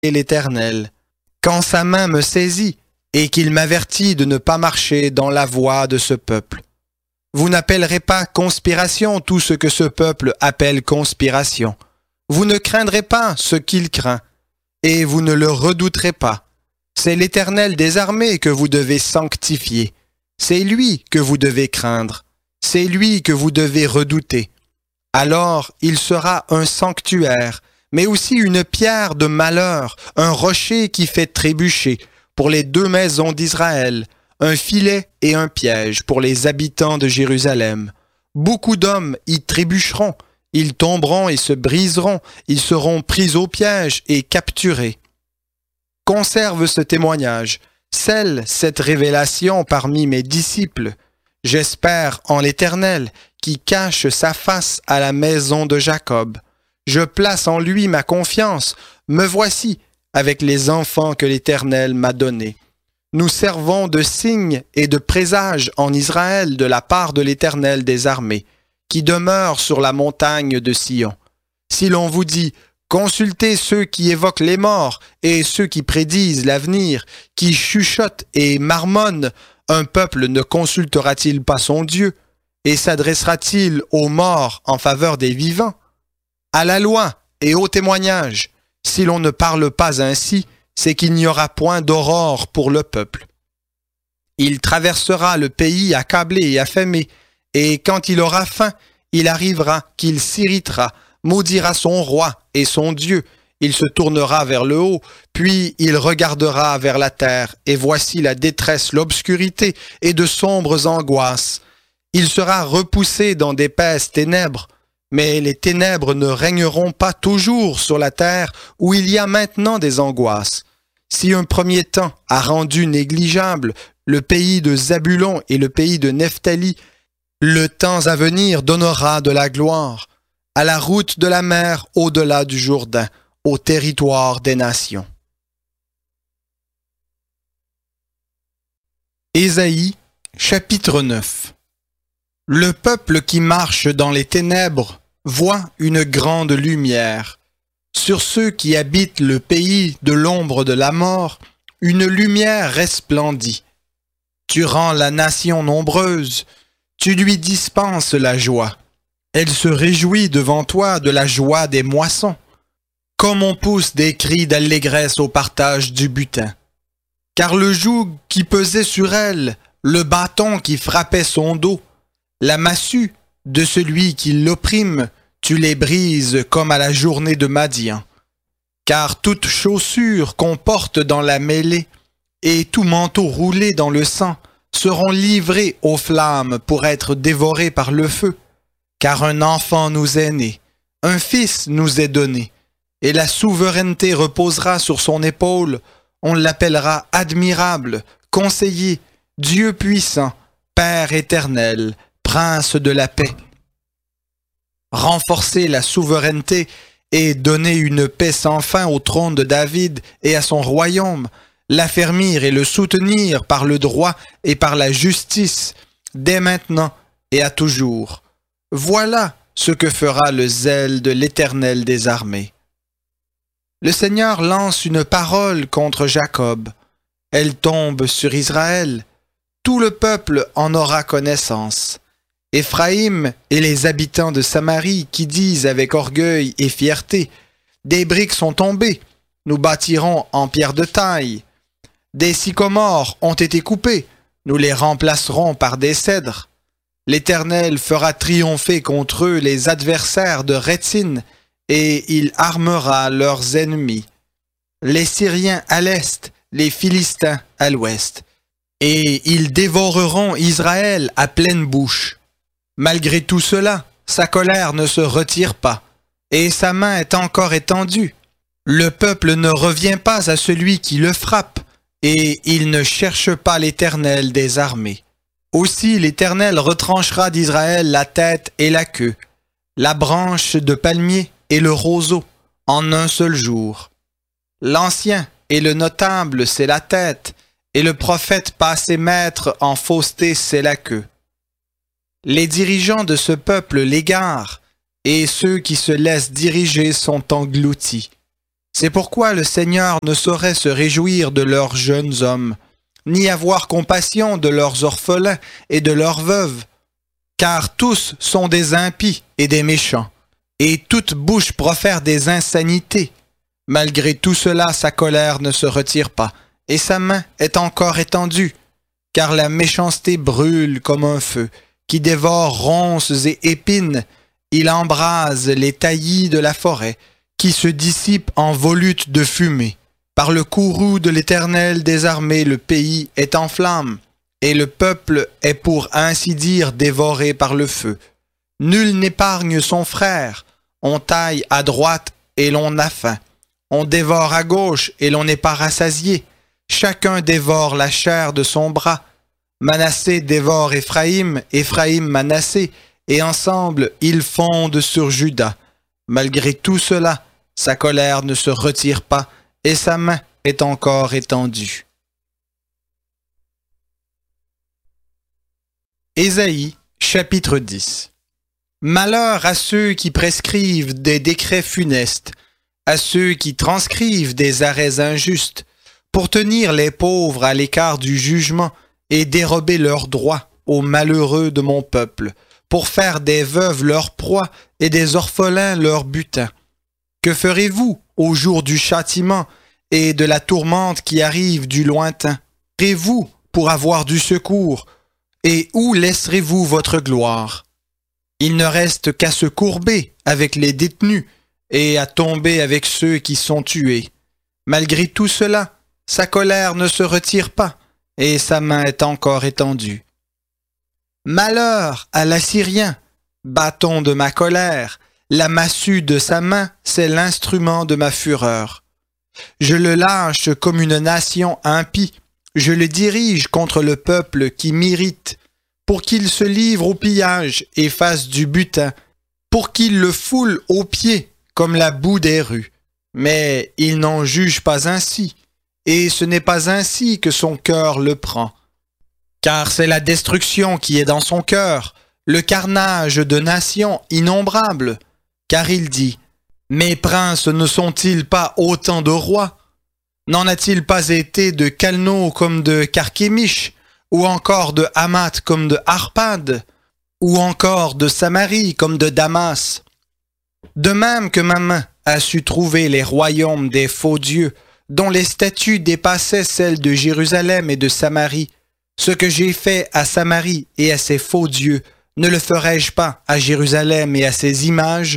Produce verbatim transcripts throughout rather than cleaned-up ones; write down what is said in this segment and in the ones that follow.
l'Éternel, quand sa main me saisit et qu'il m'avertit de ne pas marcher dans la voie de ce peuple. Vous n'appellerez pas conspiration tout ce que ce peuple appelle conspiration. Vous ne craindrez pas ce qu'il craint, et vous ne le redouterez pas. C'est l'Éternel des armées que vous devez sanctifier. C'est lui que vous devez craindre. C'est lui que vous devez redouter. Alors il sera un sanctuaire, mais aussi une pierre de malheur, un rocher qui fait trébucher pour les deux maisons d'Israël, un filet et un piège pour les habitants de Jérusalem. Beaucoup d'hommes y trébucheront, ils tomberont et se briseront, ils seront pris au piège et capturés. Conserve ce témoignage, scelle cette révélation parmi mes disciples. J'espère en l'Éternel qui cache sa face à la maison de Jacob. Je place en lui ma confiance. Me voici avec les enfants que l'Éternel m'a donnés. Nous servons de signe et de présage en Israël de la part de l'Éternel des armées, qui demeure sur la montagne de Sion. Si l'on vous dit « Consultez ceux qui évoquent les morts et ceux qui prédisent l'avenir, qui chuchotent et marmonnent, un peuple ne consultera-t-il pas son Dieu et s'adressera-t-il aux morts en faveur des vivants? À la loi et au témoignage, si l'on ne parle pas ainsi, c'est qu'il n'y aura point d'aurore pour le peuple. Il traversera le pays accablé et affamé, et quand il aura faim, il arrivera qu'il s'irritera, maudira son roi et son Dieu. Il se tournera vers le haut, puis il regardera vers la terre, et voici la détresse, l'obscurité et de sombres angoisses. Il sera repoussé dans d'épaisses ténèbres, mais les ténèbres ne régneront pas toujours sur la terre où il y a maintenant des angoisses. Si un premier temps a rendu négligeable le pays de Zabulon et le pays de Nephtali, le temps à venir donnera de la gloire à la route de la mer au-delà du Jourdain, au territoire des nations. Ésaïe, chapitre neuf. Le peuple qui marche dans les ténèbres voit une grande lumière. Sur ceux qui habitent le pays de l'ombre de la mort, une lumière resplendit. Tu rends la nation nombreuse, tu lui dispenses la joie. Elle se réjouit devant toi de la joie des moissons, comme on pousse des cris d'allégresse au partage du butin. Car le joug qui pesait sur elle, le bâton qui frappait son dos, la massue de celui qui l'opprime, tu les brises comme à la journée de Madian. Car toute chaussure qu'on porte dans la mêlée et tout manteau roulé dans le sang seront livrés aux flammes pour être dévorés par le feu. Car un enfant nous est né, un fils nous est donné, et la souveraineté reposera sur son épaule. On l'appellera admirable, conseiller, Dieu puissant, Père éternel, Prince de la paix. Renforcer la souveraineté et donner une paix sans fin au trône de David et à son royaume, l'affermir et le soutenir par le droit et par la justice, dès maintenant et à toujours. Voilà ce que fera le zèle de l'Éternel des armées. Le Seigneur lance une parole contre Jacob. Elle tombe sur Israël. Tout le peuple en aura connaissance. Éphraïm et les habitants de Samarie qui disent avec orgueil et fierté, « Des briques sont tombées, nous bâtirons en pierre de taille. Des sycomores ont été coupés, nous les remplacerons par des cèdres. L'Éternel fera triompher contre eux les adversaires de Rétsin, et il armera leurs ennemis. Les Syriens à l'est, les Philistins à l'ouest. Et ils dévoreront Israël à pleine bouche. Malgré tout cela, sa colère ne se retire pas, et sa main est encore étendue. Le peuple ne revient pas à celui qui le frappe, et il ne cherche pas l'Éternel des armées. Aussi l'Éternel retranchera d'Israël la tête et la queue, la branche de palmier et le roseau, en un seul jour. L'ancien et le notable, c'est la tête, et le prophète passé maître en fausseté, c'est la queue. Les dirigeants de ce peuple l'égarent, et ceux qui se laissent diriger sont engloutis. C'est pourquoi le Seigneur ne saurait se réjouir de leurs jeunes hommes, ni avoir compassion de leurs orphelins et de leurs veuves, car tous sont des impies et des méchants, et toute bouche profère des insanités. Malgré tout cela, sa colère ne se retire pas, et sa main est encore étendue, car la méchanceté brûle comme un feu, qui dévore ronces et épines. Il embrase les taillis de la forêt, qui se dissipent en volutes de fumée. Par le courroux de l'Éternel des armées, le pays est en flammes, et le peuple est pour ainsi dire dévoré par le feu. Nul n'épargne son frère, on taille à droite et l'on a faim. On dévore à gauche et l'on n'est pas rassasié. Chacun dévore la chair de son bras. Manassé dévore Éphraïm, Éphraïm Manassé, et ensemble ils fondent sur Juda. Malgré tout cela, sa colère ne se retire pas, et sa main est encore étendue. Ésaïe, chapitre dix. Malheur à ceux qui prescrivent des décrets funestes, à ceux qui transcrivent des arrêts injustes, pour tenir les pauvres à l'écart du jugement et dérober leurs droits aux malheureux de mon peuple, pour faire des veuves leur proie et des orphelins leur butin. Que ferez-vous au jour du châtiment et de la tourmente qui arrive du lointain? Ferez-vous pour avoir du secours, et où laisserez-vous votre gloire? Il ne reste qu'à se courber avec les détenus et à tomber avec ceux qui sont tués. Malgré tout cela, sa colère ne se retire pas, et sa main est encore étendue. Malheur à l'Assyrien, bâton de ma colère, la massue de sa main, c'est l'instrument de ma fureur. Je le lâche comme une nation impie, je le dirige contre le peuple qui m'irrite, pour qu'il se livre au pillage et fasse du butin, pour qu'il le foule aux pieds comme la boue des rues. Mais il n'en juge pas ainsi, et ce n'est pas ainsi que son cœur le prend. Car c'est la destruction qui est dans son cœur, le carnage de nations innombrables. Car il dit, « Mes princes ne sont-ils pas autant de rois? N'en a-t-il pas été de Calno comme de Carchemish, ou encore de Hamath comme de Arpad, ou encore de Samarie comme de Damas? De même que ma main a su trouver les royaumes des faux dieux, dont les statues dépassaient celles de Jérusalem et de Samarie. Ce que j'ai fait à Samarie et à ses faux dieux, ne le ferai-je pas à Jérusalem et à ses images?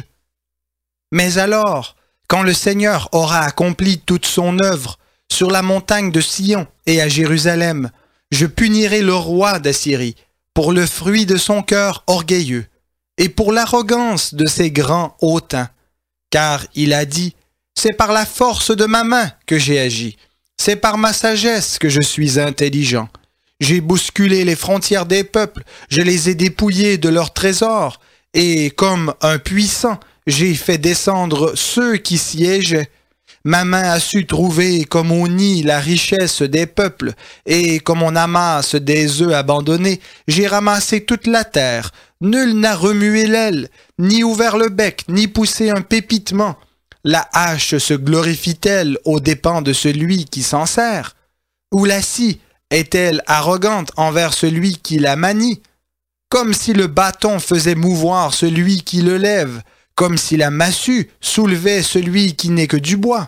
Mais alors, quand le Seigneur aura accompli toute son œuvre, sur la montagne de Sion et à Jérusalem, je punirai le roi d'Assyrie pour le fruit de son cœur orgueilleux et pour l'arrogance de ses grands hautains. Car il a dit, c'est par la force de ma main que j'ai agi, c'est par ma sagesse que je suis intelligent. J'ai bousculé les frontières des peuples, je les ai dépouillés de leurs trésors, et comme un puissant, j'ai fait descendre ceux qui siégeaient. Ma main a su trouver comme au nid la richesse des peuples, et comme on amasse des œufs abandonnés, j'ai ramassé toute la terre. Nul n'a remué l'aile, ni ouvert le bec, ni poussé un pépitement. La hache se glorifie-t-elle aux dépens de celui qui s'en sert? Ou la scie est-elle arrogante envers celui qui la manie? Comme si le bâton faisait mouvoir celui qui le lève, comme si la massue soulevait celui qui n'est que du bois.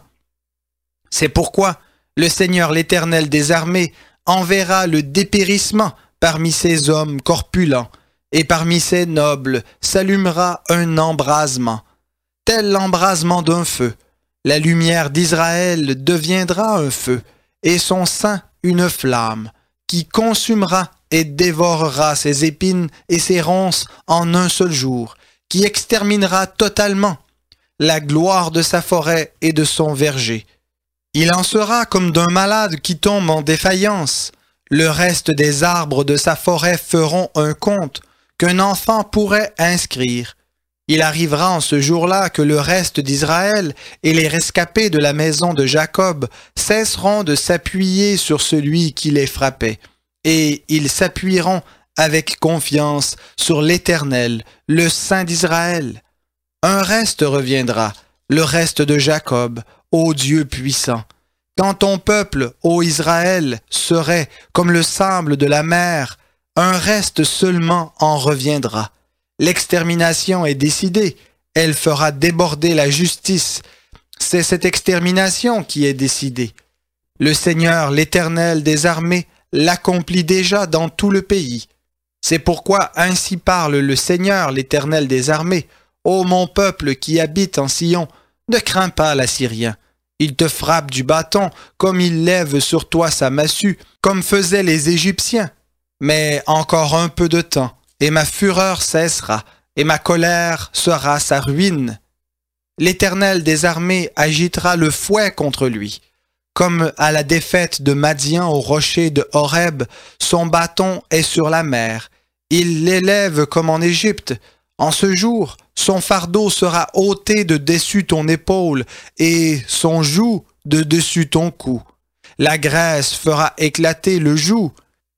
C'est pourquoi le Seigneur l'Éternel des armées enverra le dépérissement parmi ces hommes corpulents, et parmi ces nobles s'allumera un embrasement, tel l'embrasement d'un feu. La lumière d'Israël deviendra un feu, et son sein une flamme, qui consumera et dévorera ses épines et ses ronces en un seul jour, qui exterminera totalement la gloire de sa forêt et de son verger. Il en sera comme d'un malade qui tombe en défaillance. Le reste des arbres de sa forêt feront un compte qu'un enfant pourrait inscrire. Il arrivera en ce jour-là que le reste d'Israël et les rescapés de la maison de Jacob cesseront de s'appuyer sur celui qui les frappait, et ils s'appuieront avec confiance sur l'Éternel, le Saint d'Israël. Un reste reviendra, le reste de Jacob, ô Dieu puissant. Quand ton peuple, ô Israël, serait comme le sable de la mer, un reste seulement en reviendra. L'extermination est décidée, elle fera déborder la justice. C'est cette extermination qui est décidée. Le Seigneur, l'Éternel des armées, l'accomplit déjà dans tout le pays. C'est pourquoi ainsi parle le Seigneur, l'Éternel des armées. Ô mon peuple qui habite en Sion, ne crains pas l'Assyrien. Il te frappe du bâton, comme il lève sur toi sa massue, comme faisaient les Égyptiens. Mais encore un peu de temps, et ma fureur cessera, et ma colère sera sa ruine. L'Éternel des armées agitera le fouet contre lui. Comme à la défaite de Madian au rocher de Horeb, son bâton est sur la mer. Il l'élève comme en Égypte. En ce jour, son fardeau sera ôté de dessus ton épaule et son joug de dessus ton cou. La graisse fera éclater le joug.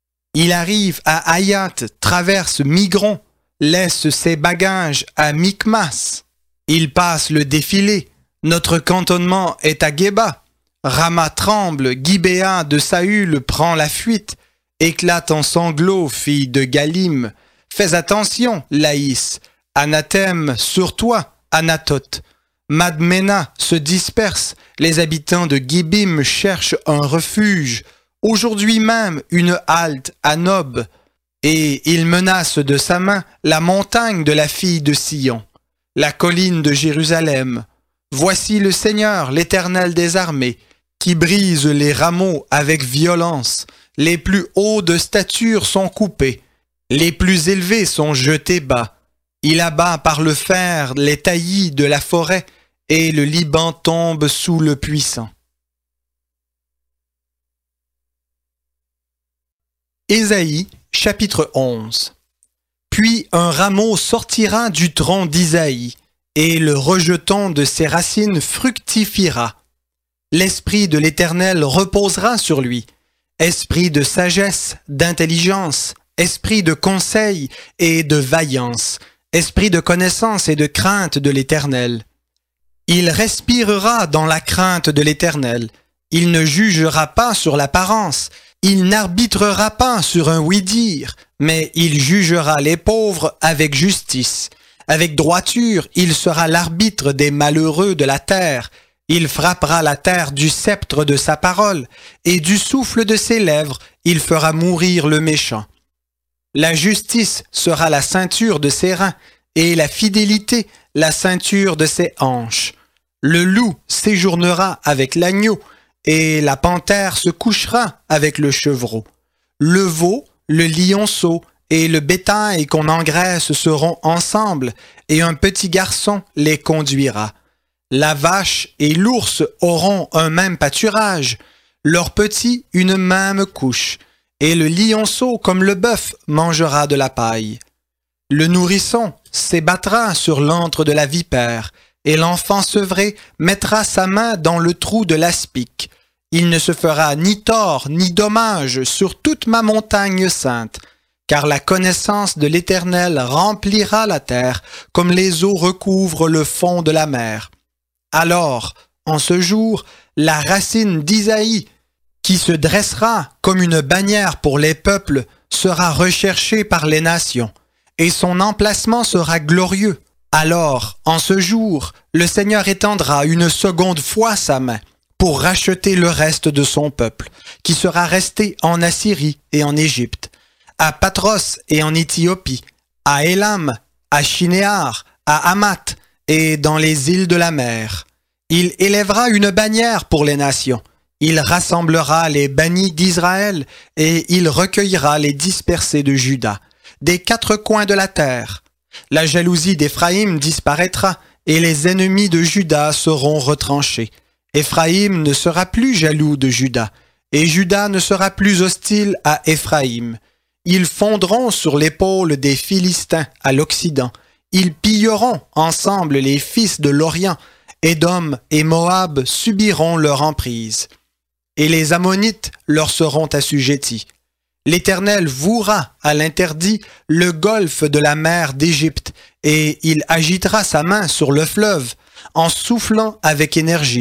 Il arrive à Hayat, traverse Migron, laisse ses bagages à Micmas. Il passe le défilé. Notre cantonnement est à Géba. Rama tremble, Gibéa de Saül prend la fuite. Éclate en sanglots, fille de Galim. Fais attention, Laïs. Anathème sur toi, Anatoth. Madmena se disperse. Les habitants de Gibim cherchent un refuge. Aujourd'hui même, une halte à Nob. Et il menace de sa main la montagne de la fille de Sion, la colline de Jérusalem. Voici le Seigneur, l'Éternel des armées, qui brise les rameaux avec violence. Les plus hauts de stature sont coupés, les plus élevés sont jetés bas. Il abat par le fer les taillis de la forêt, et le Liban tombe sous le puissant. Ésaïe, chapitre onze. Puis un rameau sortira du tronc d'Isaïe, et le rejeton de ses racines fructifiera. L'esprit de l'Éternel reposera sur lui, esprit de sagesse, d'intelligence, esprit de conseil et de vaillance, esprit de connaissance et de crainte de l'Éternel. Il respirera dans la crainte de l'Éternel. Il ne jugera pas sur l'apparence. Il n'arbitrera pas sur un oui-dire, mais il jugera les pauvres avec justice. Avec droiture, il sera l'arbitre des malheureux de la terre. Il frappera la terre du sceptre de sa parole, et du souffle de ses lèvres, il fera mourir le méchant. La justice sera la ceinture de ses reins, et la fidélité la ceinture de ses hanches. Le loup séjournera avec l'agneau, et la panthère se couchera avec le chevreau. Le veau, le lionceau et le bétail qu'on engraisse seront ensemble, et un petit garçon les conduira. La vache et l'ours auront un même pâturage, leurs petits une même couche, et le lionceau comme le bœuf mangera de la paille. Le nourrisson s'ébattra sur l'antre de la vipère, et l'enfant sevré mettra sa main dans le trou de l'aspic. Il ne se fera ni tort ni dommage sur toute ma montagne sainte, car la connaissance de l'Éternel remplira la terre, comme les eaux recouvrent le fond de la mer. Alors, en ce jour, la racine d'Isaïe, qui se dressera comme une bannière pour les peuples, sera recherchée par les nations, et son emplacement sera glorieux. Alors, en ce jour, le Seigneur étendra une seconde fois sa main pour racheter le reste de son peuple, qui sera resté en Assyrie et en Égypte, à Patros et en Éthiopie, à Élam, à Shinéar, à Hamath et dans les îles de la mer. Il élèvera une bannière pour les nations. Il rassemblera les bannis d'Israël et il recueillera les dispersés de Juda, des quatre coins de la terre. La jalousie d'Éphraïm disparaîtra et les ennemis de Juda seront retranchés. Éphraïm ne sera plus jaloux de Juda et Juda ne sera plus hostile à Éphraïm. Ils fondront sur l'épaule des Philistins à l'Occident. Ils pilleront ensemble les fils de l'Orient. Édom et Moab subiront leur emprise. Et les Ammonites leur seront assujettis. L'Éternel vouera à l'interdit le golfe de la mer d'Égypte, et il agitera sa main sur le fleuve, en soufflant avec énergie.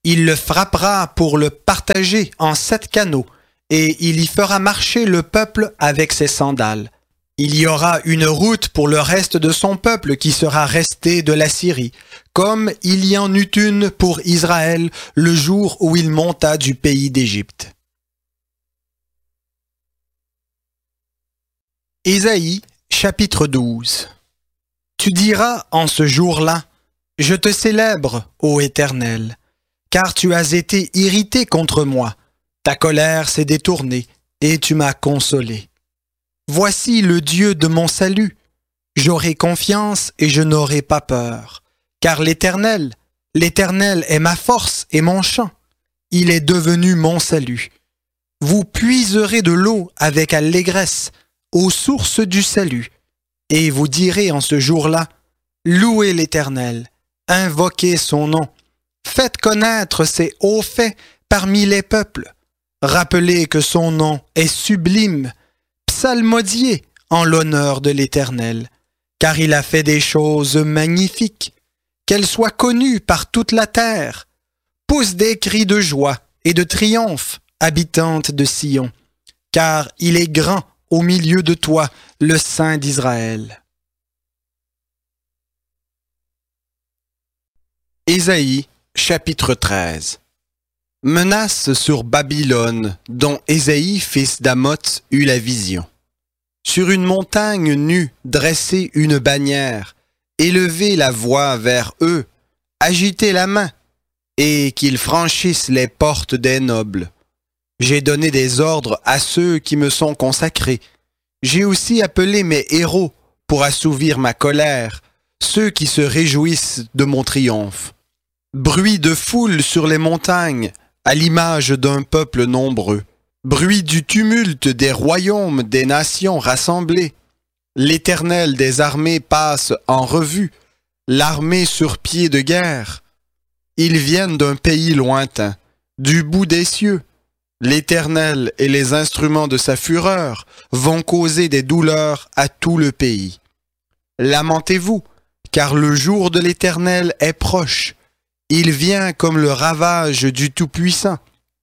Il le frappera pour le partager en sept canaux, et il y fera marcher le peuple avec ses sandales. Il y aura une route pour le reste de son peuple qui sera resté de la Syrie, comme il y en eut une pour Israël le jour où il monta du pays d'Égypte. Ésaïe, chapitre douze. Tu diras en ce jour-là, « Je te célèbre, ô Éternel, car tu as été irrité contre moi. Ta colère s'est détournée, et tu m'as consolé. Voici le Dieu de mon salut. J'aurai confiance et je n'aurai pas peur. Car l'Éternel, l'Éternel est ma force et mon chant. Il est devenu mon salut. Vous puiserez de l'eau avec allégresse aux sources du salut. Et vous direz en ce jour-là, louez l'Éternel, invoquez son nom. Faites connaître ses hauts faits parmi les peuples. Rappelez que son nom est sublime. Psalmodiez en l'honneur de l'Éternel, car il a fait des choses magnifiques. Qu'elles soient connues par toute la terre. Pousse des cris de joie et de triomphe, habitante de Sion, car il est grand au milieu de toi, le Saint d'Israël. Ésaïe, chapitre treize. Menace sur Babylone, dont Ésaïe, fils d'Amoth, eut la vision. Sur une montagne nue, dressez une bannière, élevez la voix vers eux, agitez la main, et qu'ils franchissent les portes des nobles. J'ai donné des ordres à ceux qui me sont consacrés. J'ai aussi appelé mes héros pour assouvir ma colère, ceux qui se réjouissent de mon triomphe. Bruit de foule sur les montagnes, à l'image d'un peuple nombreux. Bruit du tumulte des royaumes des nations rassemblées. L'Éternel des armées passe en revue, l'armée sur pied de guerre. Ils viennent d'un pays lointain, du bout des cieux. L'Éternel et les instruments de sa fureur vont causer des douleurs à tout le pays. Lamentez-vous, car le jour de l'Éternel est proche. Il vient comme le ravage du Tout-Puissant.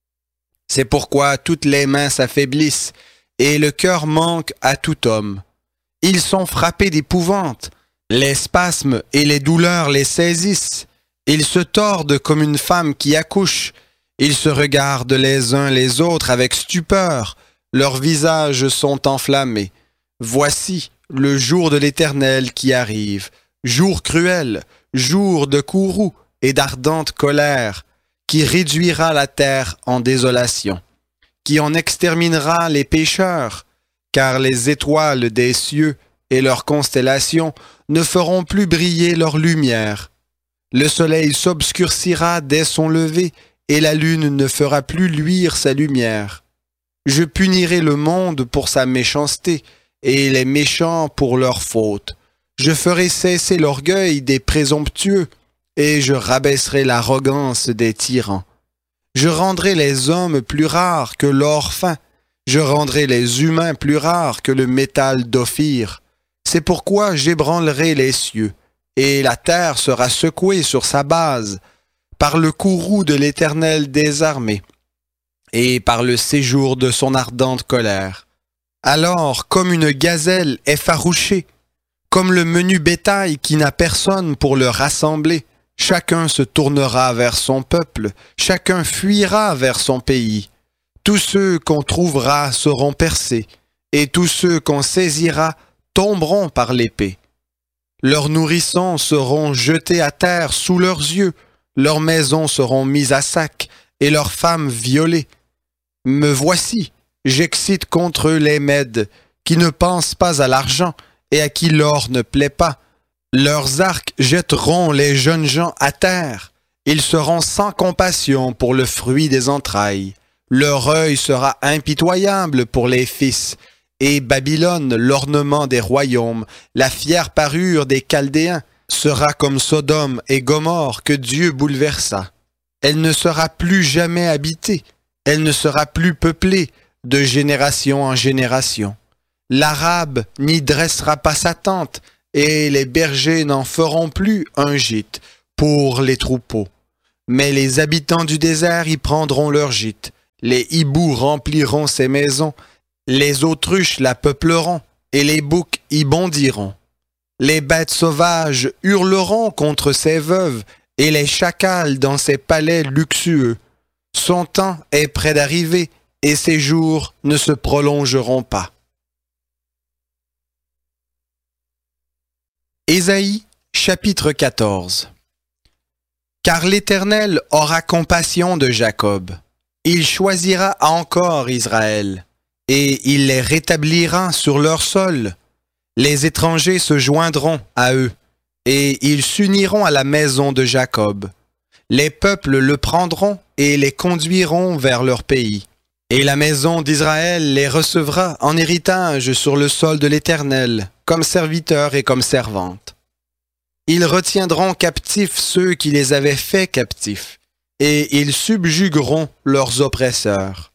C'est pourquoi toutes les mains s'affaiblissent et le cœur manque à tout homme. Ils sont frappés d'épouvante, les spasmes et les douleurs les saisissent. Ils se tordent comme une femme qui accouche. Ils se regardent les uns les autres avec stupeur. Leurs visages sont enflammés. Voici le jour de l'Éternel qui arrive, jour cruel, jour de courroux et d'ardente colère, qui réduira la terre en désolation, qui en exterminera les pécheurs, car les étoiles des cieux et leurs constellations ne feront plus briller leur lumière. Le soleil s'obscurcira dès son lever, et la lune ne fera plus luire sa lumière. Je punirai le monde pour sa méchanceté, et les méchants pour leurs fautes. Je ferai cesser l'orgueil des présomptueux, et je rabaisserai l'arrogance des tyrans. Je rendrai les hommes plus rares que l'or fin, je rendrai les humains plus rares que le métal d'Ophir. C'est pourquoi j'ébranlerai les cieux, et la terre sera secouée sur sa base, par le courroux de l'Éternel des armées, et par le séjour de son ardente colère. Alors, comme une gazelle effarouchée, comme le menu bétail qui n'a personne pour le rassembler, chacun se tournera vers son peuple, chacun fuira vers son pays. Tous ceux qu'on trouvera seront percés, et tous ceux qu'on saisira tomberont par l'épée. Leurs nourrissons seront jetés à terre sous leurs yeux, leurs maisons seront mises à sac, et leurs femmes violées. Me voici, j'excite contre eux les Mèdes, qui ne pensent pas à l'argent, et à qui l'or ne plaît pas. Leurs arcs jetteront les jeunes gens à terre. Ils seront sans compassion pour le fruit des entrailles. Leur œil sera impitoyable pour les fils. Et Babylone, l'ornement des royaumes, la fière parure des Chaldéens, sera comme Sodome et Gomorrhe que Dieu bouleversa. Elle ne sera plus jamais habitée. Elle ne sera plus peuplée de génération en génération. L'Arabe n'y dressera pas sa tente, et les bergers n'en feront plus un gîte pour les troupeaux. mais les habitants du désert y prendront leur gîte. Les hiboux rempliront ses maisons, les autruches la peupleront, et les boucs y bondiront. Les bêtes sauvages hurleront contre ses veuves, et les chacals dans ses palais luxueux. Son temps est près d'arriver, et ses jours ne se prolongeront pas. Ésaïe, chapitre quatorze. Car l'Éternel aura compassion de Jacob. Il choisira encore Israël, et il les rétablira sur leur sol. Les étrangers se joindront à eux, et ils s'uniront à la maison de Jacob. Les peuples le prendront et les conduiront vers leur pays. Et la maison d'Israël les recevra en héritage sur le sol de l'Éternel, comme serviteurs et comme servantes. Ils retiendront captifs ceux qui les avaient faits captifs, et ils subjugueront leurs oppresseurs.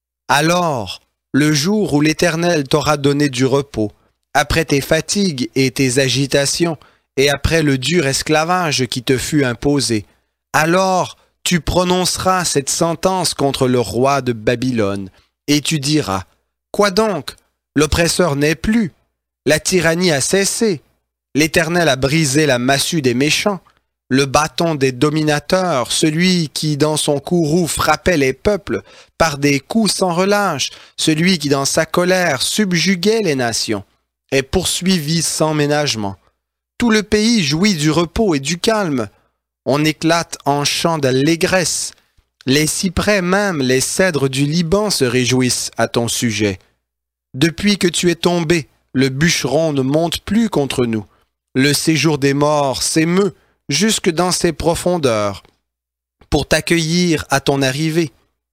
Alors, le jour où l'Éternel t'aura donné du repos, après tes fatigues et tes agitations, et après le dur esclavage qui te fut imposé, alors tu prononceras cette sentence contre le roi de Babylone, et tu diras, « Quoi donc? L'oppresseur n'est plus, la tyrannie a cessé, l'Éternel a brisé la massue des méchants, le bâton des dominateurs, celui qui dans son courroux frappait les peuples par des coups sans relâche, celui qui dans sa colère subjuguait les nations, est poursuivi sans ménagement. Tout le pays jouit du repos et du calme. On éclate en chants d'allégresse. Les cyprès même, les cèdres du Liban se réjouissent à ton sujet. Depuis que tu es tombé, le bûcheron ne monte plus contre nous. Le séjour des morts s'émeut jusque dans ses profondeurs pour t'accueillir à ton arrivée.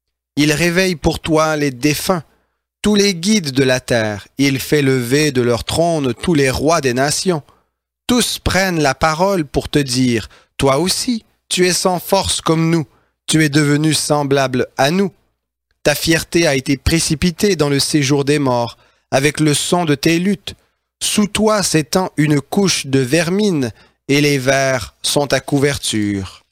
Il réveille pour toi les défunts, tous les guides de la terre. Il fait lever de leur trône tous les rois des nations. Tous prennent la parole pour te dire, toi aussi, tu es sans force comme nous, tu es devenu semblable à nous. Ta fierté a été précipitée dans le séjour des morts, avec le son de tes luttes. Sous toi s'étend une couche de vermine, et les vers sont ta couverture.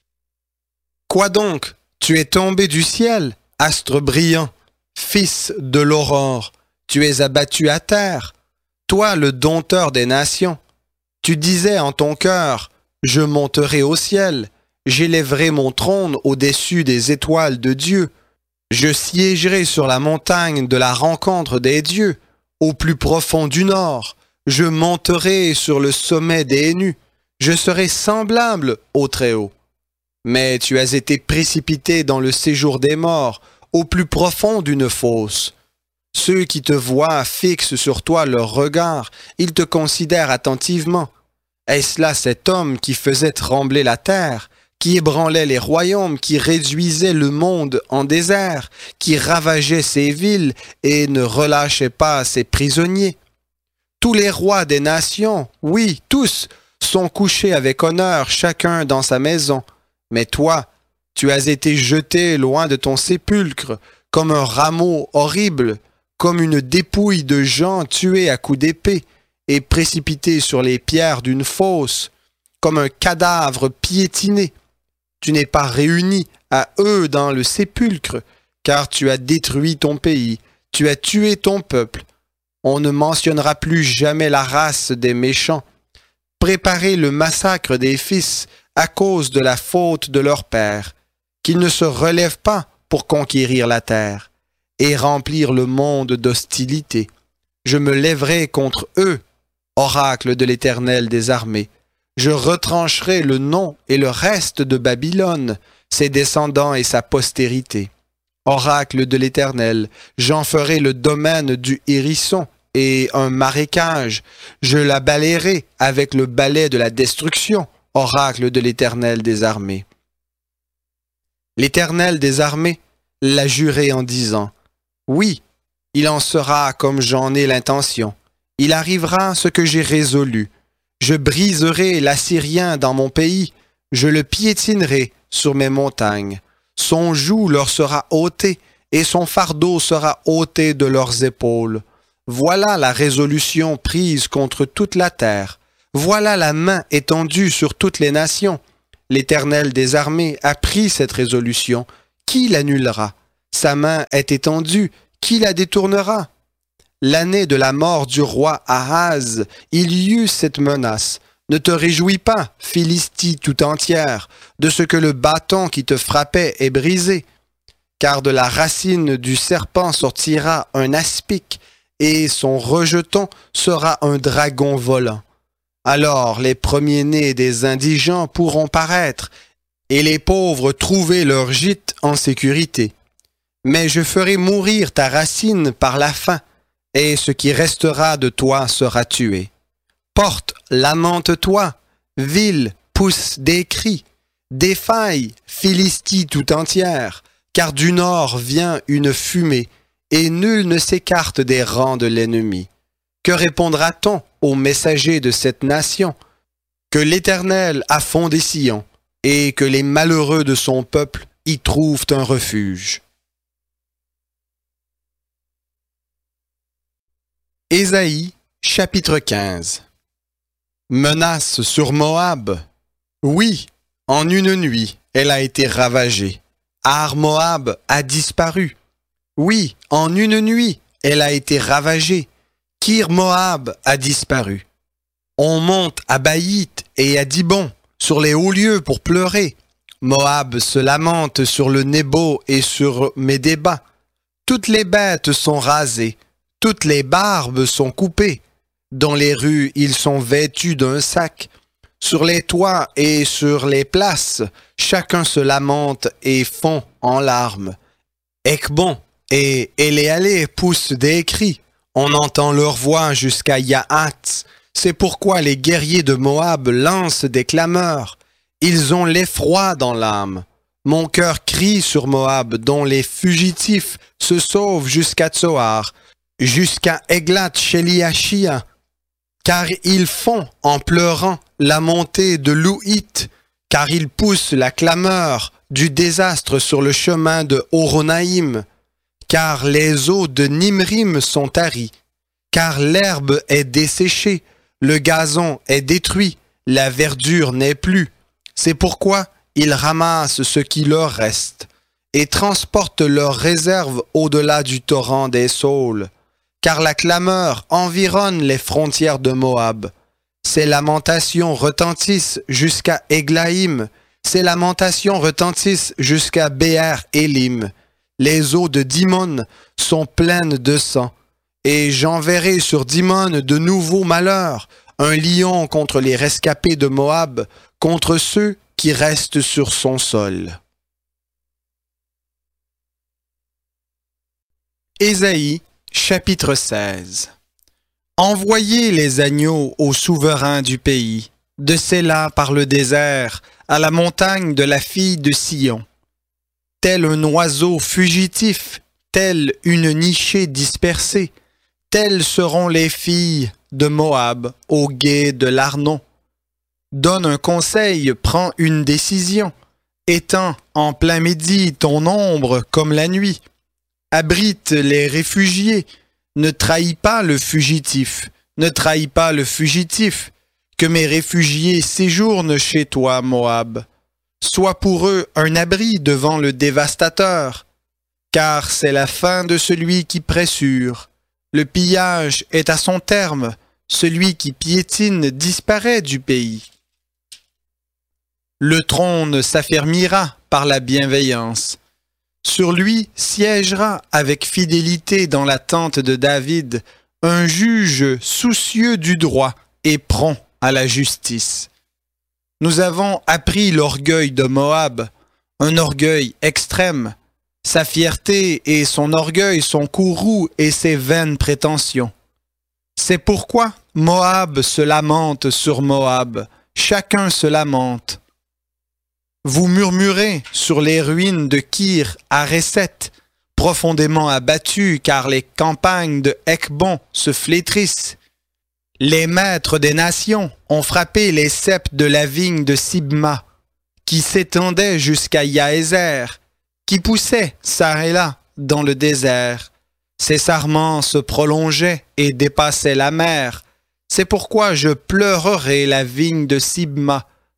Quoi donc? Tu es tombé du ciel, astre brillant, fils de l'aurore, tu es abattu à terre, toi le dompteur des nations. Tu disais en ton cœur, je monterai au ciel, j'élèverai mon trône au-dessus des étoiles de Dieu, je siégerai sur la montagne de la rencontre des dieux, au plus profond du nord, je monterai sur le sommet des nus, je serai semblable au Très-Haut. Mais tu as été précipité dans le séjour des morts, au plus profond d'une fosse. Ceux qui te voient fixent sur toi leur regard, ils te considèrent attentivement. Est-ce là cet homme qui faisait trembler la terre, qui ébranlait les royaumes, qui réduisait le monde en désert, qui ravageait ses villes et ne relâchait pas ses prisonniers? Tous les rois des nations, oui, tous, sont couchés avec honneur, chacun dans sa maison. Mais toi, tu as été jeté loin de ton sépulcre, comme un rameau horrible, comme une dépouille de gens tués à coups d'épée et précipités sur les pierres d'une fosse, comme un cadavre piétiné. Tu n'es pas réuni à eux dans le sépulcre, car tu as détruit ton pays, tu as tué ton peuple. On ne mentionnera plus jamais la race des méchants. Préparez le massacre des fils à cause de la faute de leur père, qu'ils ne se relèvent pas pour conquérir la terre et remplir le monde d'hostilité. Je me lèverai contre eux, oracle de l'Éternel des armées. Je retrancherai le nom et le reste de Babylone, ses descendants et sa postérité. Oracle de l'Éternel, j'en ferai le domaine du hérisson et un marécage. Je la balayerai avec le balai de la destruction, oracle de l'Éternel des armées. L'Éternel des armées l'a juré en disant, « Oui, il en sera comme j'en ai l'intention. Il arrivera ce que j'ai résolu. Je briserai l'Assyrien dans mon pays, je le piétinerai sur mes montagnes. Son joug leur sera ôté, et son fardeau sera ôté de leurs épaules. Voilà la résolution prise contre toute la terre. Voilà la main étendue sur toutes les nations. L'Éternel des armées a pris cette résolution. Qui l'annulera? Sa main est étendue. Qui la détournera? L'année de la mort du roi Ahaz, il y eut cette menace. Ne te réjouis pas, Philistie tout entière, de ce que le bâton qui te frappait est brisé. Car de la racine du serpent sortira un aspic, et son rejeton sera un dragon volant. Alors les premiers-nés des indigents pourront paraître, et les pauvres trouver leur gîte en sécurité. Mais je ferai mourir ta racine par la faim, et ce qui restera de toi sera tué. Porte, lamente-toi, ville, pousse des cris, défaille, Philistie tout entière, car du nord vient une fumée, et nul ne s'écarte des rangs de l'ennemi. Que répondra-t-on aux messagers de cette nation? Que l'Éternel a fondé Sion, et que les malheureux de son peuple y trouvent un refuge. Ésaïe, chapitre quinze. Menace sur Moab. Oui, en une nuit, elle a été ravagée. Ar Moab a disparu. Oui, en une nuit, elle a été ravagée. Kir Moab a disparu. On monte à Baït et à Dibon, sur les hauts lieux pour pleurer. Moab se lamente sur le Nebo et sur Médéba. Toutes les bêtes sont rasées, toutes les barbes sont coupées. Dans les rues, ils sont vêtus d'un sac. Sur les toits et sur les places, chacun se lamente et fond en larmes. Ekbon et Éléalé poussent des cris. On entend leur voix jusqu'à Yahat. C'est pourquoi les guerriers de Moab lancent des clameurs. Ils ont l'effroi dans l'âme. Mon cœur crie sur Moab, dont les fugitifs se sauvent jusqu'à Tsoar, jusqu'à Eglat-Sheliachia, car ils font, en pleurant, la montée de Louhit, car ils poussent la clameur du désastre sur le chemin de Horonaïm, car les eaux de Nimrim sont taries, car l'herbe est desséchée, le gazon est détruit, la verdure n'est plus. C'est pourquoi ils ramassent ce qui leur reste et transportent leurs réserves au-delà du torrent des Saules. Car la clameur environne les frontières de Moab. Ses lamentations retentissent jusqu'à Eglaïm. Ses lamentations retentissent jusqu'à Béer Élim. Les eaux de Dimon sont pleines de sang. Et j'enverrai sur Dimon de nouveaux malheurs, un lion contre les rescapés de Moab, contre ceux qui restent sur son sol. Ésaïe, chapitre seize. Envoyez les agneaux aux souverains du pays, de Séla par le désert, à la montagne de la fille de Sion. Tel un oiseau fugitif, telle une nichée dispersée, telles seront les filles de Moab au gué de l'Arnon. Donne un conseil, prends une décision, étends en plein midi ton ombre comme la nuit. Abrite les réfugiés, ne trahis pas le fugitif, ne trahis pas le fugitif, que mes réfugiés séjournent chez toi, Moab. Sois pour eux un abri devant le dévastateur, car c'est la fin de celui qui pressure. Le pillage est à son terme, celui qui piétine disparaît du pays. Le trône s'affermira par la bienveillance. Sur lui siégera avec fidélité dans la tente de David un juge soucieux du droit et prompt à la justice. Nous avons appris l'orgueil de Moab, un orgueil extrême. Sa fierté et son orgueil sont courroux et ses vaines prétentions. C'est pourquoi Moab se lamente sur Moab, chacun se lamente. Vous murmurez sur les ruines de Kir Hareset, profondément abattues car les campagnes de Ekbon se flétrissent. Les maîtres des nations ont frappé les ceps de la vigne de Sibma, qui s'étendait jusqu'à Yaézer, qui poussait çà et là dans le désert. Ses sarments se prolongeaient et dépassaient la mer. C'est pourquoi je pleurerai la vigne de Sibma,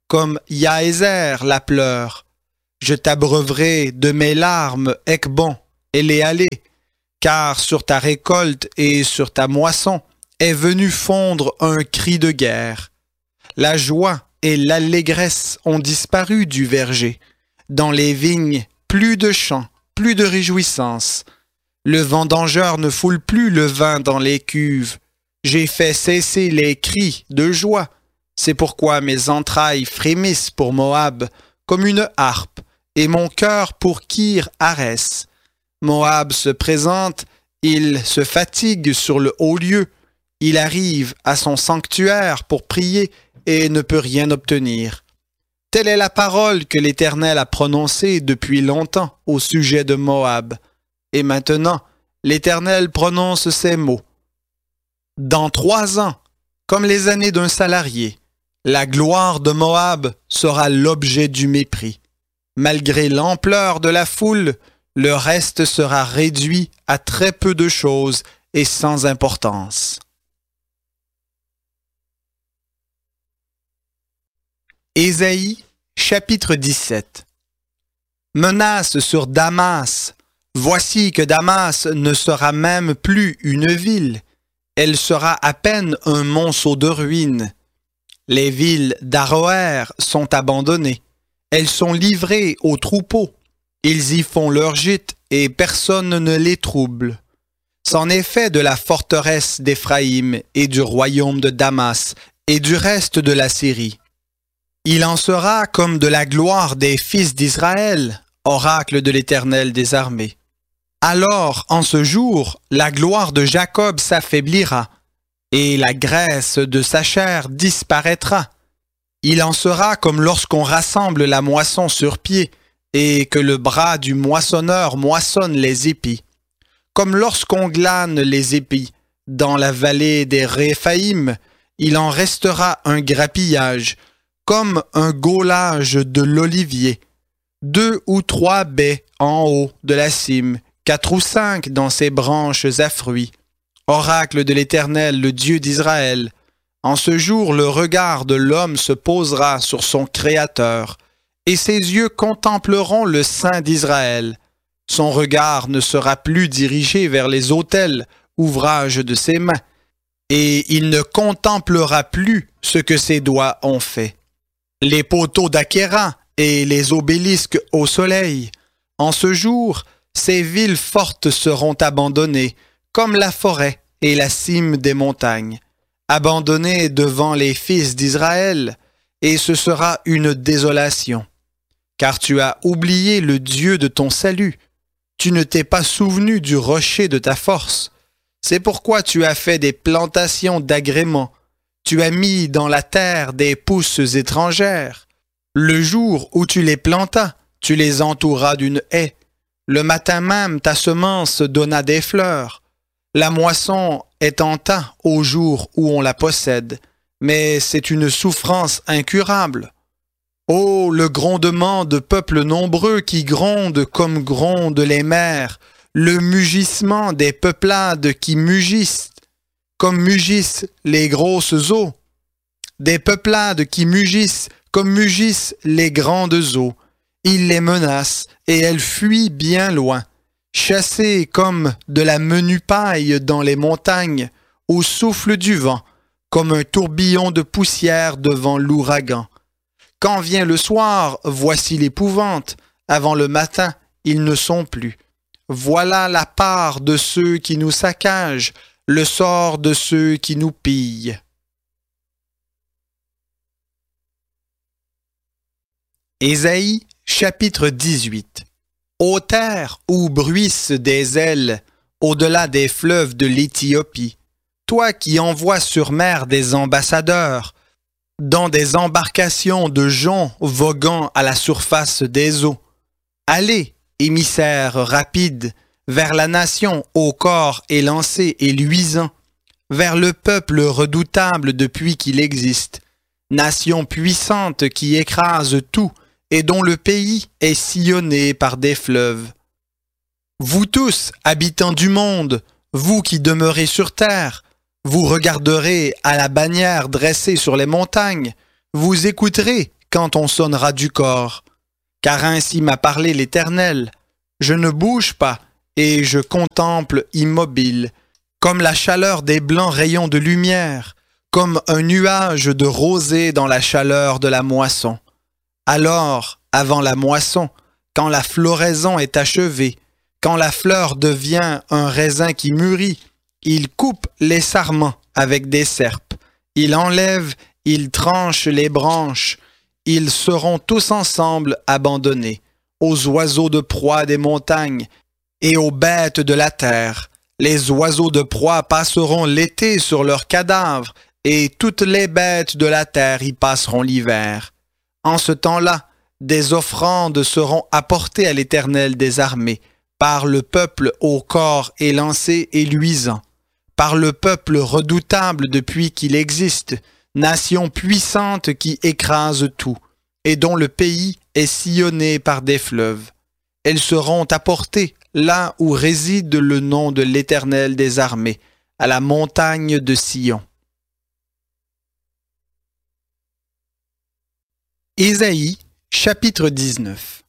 comme Yaézer la pleure. Je t'abreuverai de mes larmes, Ekbon, et les allées, car sur ta récolte et sur ta moisson est venu fondre un cri de guerre. La joie et l'allégresse ont disparu du verger. Dans les vignes, plus de chants, plus de réjouissance. Le vendangeur ne foule plus le vin dans les cuves. J'ai fait cesser les cris de joie. C'est pourquoi mes entrailles frémissent pour Moab comme une harpe, et mon cœur pour Kir Harès. Moab se présente, il se fatigue sur le haut lieu, il arrive à son sanctuaire pour prier et ne peut rien obtenir. Telle est la parole que l'Éternel a prononcée depuis longtemps au sujet de Moab. Et maintenant, l'Éternel prononce ces mots. Dans trois ans, comme les années d'un salarié, la gloire de Moab sera l'objet du mépris. Malgré l'ampleur de la foule, le reste sera réduit à très peu de choses et sans importance. Ésaïe, chapitre dix-sept. Menace sur Damas. Voici que Damas ne sera même plus une ville. Elle sera à peine un monceau de ruines. Les villes d'Aroër sont abandonnées. Elles sont livrées aux troupeaux. Ils y font leur gîte et personne ne les trouble. C'en est fait de la forteresse d'Éphraïm et du royaume de Damas et du reste de la Syrie. Il en sera comme de la gloire des fils d'Israël, oracle de l'Éternel des armées. Alors, en ce jour, la gloire de Jacob s'affaiblira, et la graisse de sa chair disparaîtra. Il en sera comme lorsqu'on rassemble la moisson sur pied, et que le bras du moissonneur moissonne les épis. Comme lorsqu'on glane les épis, dans la vallée des Réphaïm, il en restera un grappillage, comme un gaulage de l'olivier, deux ou trois baies en haut de la cime, quatre ou cinq dans ses branches à fruits. Oracle de l'Éternel, le Dieu d'Israël, en ce jour le regard de l'homme se posera sur son Créateur, et ses yeux contempleront le Saint d'Israël. Son regard ne sera plus dirigé vers les autels, ouvrage de ses mains, et il ne contemplera plus ce que ses doigts ont fait. Les poteaux d'Akéra et les obélisques au soleil. En ce jour, ces villes fortes seront abandonnées, comme la forêt et la cime des montagnes, abandonnées devant les fils d'Israël, et ce sera une désolation. Car tu as oublié le Dieu de ton salut, tu ne t'es pas souvenu du rocher de ta force. C'est pourquoi tu as fait des plantations d'agréments, tu as mis dans la terre des pousses étrangères. Le jour où tu les plantas, tu les entouras d'une haie. Le matin même, ta semence donna des fleurs. La moisson est en temps au jour où on la possède, mais c'est une souffrance incurable. Ô le grondement de peuples nombreux qui grondent comme grondent les mers, le mugissement des peuplades qui mugissent, comme mugissent les grosses eaux, des peuplades qui mugissent comme mugissent les grandes eaux. Il les menace et elles fuient bien loin, chassées comme de la menue paille dans les montagnes, au souffle du vent, comme un tourbillon de poussière devant l'ouragan. Quand vient le soir, voici l'épouvante, avant le matin, ils ne sont plus. Voilà la part de ceux qui nous saccagent, le sort de ceux qui nous pillent. Ésaïe, chapitre dix-huit. Ô terre où bruissent des ailes, au-delà des fleuves de l'Éthiopie, toi qui envoies sur mer des ambassadeurs, dans des embarcations de joncs voguant à la surface des eaux, allez, émissaires rapides, vers la nation au corps élancé et luisant, vers le peuple redoutable depuis qu'il existe, nation puissante qui écrase tout et dont le pays est sillonné par des fleuves. Vous tous, habitants du monde, vous qui demeurez sur terre, vous regarderez à la bannière dressée sur les montagnes, vous écouterez quand on sonnera du corps. Car ainsi m'a parlé l'Éternel. Je ne bouge pas, et je contemple immobile, comme la chaleur des blancs rayons de lumière, comme un nuage de rosée dans la chaleur de la moisson. Alors, avant la moisson, quand la floraison est achevée, quand la fleur devient un raisin qui mûrit, il coupe les sarments avec des serpes, il enlève, il tranche les branches, ils seront tous ensemble abandonnés, aux oiseaux de proie des montagnes et aux bêtes de la terre. Les oiseaux de proie passeront l'été sur leurs cadavres, et toutes les bêtes de la terre y passeront l'hiver. En ce temps-là, des offrandes seront apportées à l'Éternel des armées, par le peuple au corps élancé et luisant, par le peuple redoutable depuis qu'il existe, nation puissante qui écrase tout, et dont le pays est sillonné par des fleuves. Elles seront apportées là où réside le nom de l'Éternel des armées, à la montagne de Sion. Ésaïe, chapitre dix-neuf.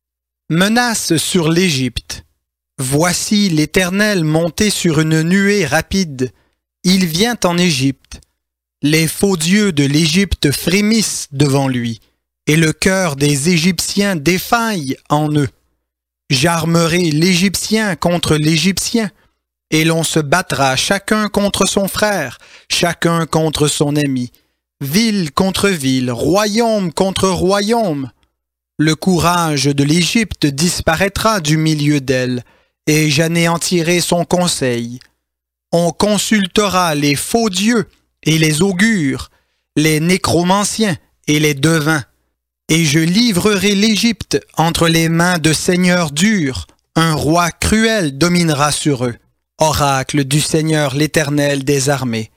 Menace sur l'Égypte. Voici l'Éternel monté sur une nuée rapide. Il vient en Égypte. Les faux dieux de l'Égypte frémissent devant lui, et le cœur des Égyptiens défaille en eux. J'armerai l'Égyptien contre l'Égyptien, et l'on se battra chacun contre son frère, chacun contre son ami, ville contre ville, royaume contre royaume. Le courage de l'Égypte disparaîtra du milieu d'elle, et j'anéantirai son conseil. On consultera les faux dieux et les augures, les nécromanciens et les devins, et je livrerai l'Égypte entre les mains de seigneurs durs. Un roi cruel dominera sur eux. Oracle du Seigneur l'Éternel des armées.